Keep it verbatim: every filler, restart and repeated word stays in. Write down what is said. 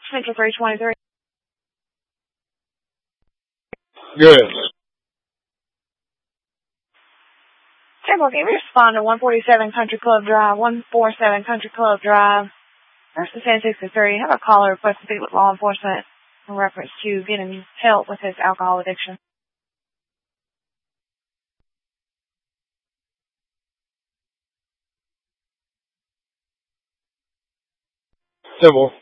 Central three twenty-three. Yes. Temple, can you respond to one forty-seven Country Club Drive, one forty-seven Country Club Drive, versus ten sixty-three? Have a caller request to speak with law enforcement in reference to getting help with his alcohol addiction. Temple.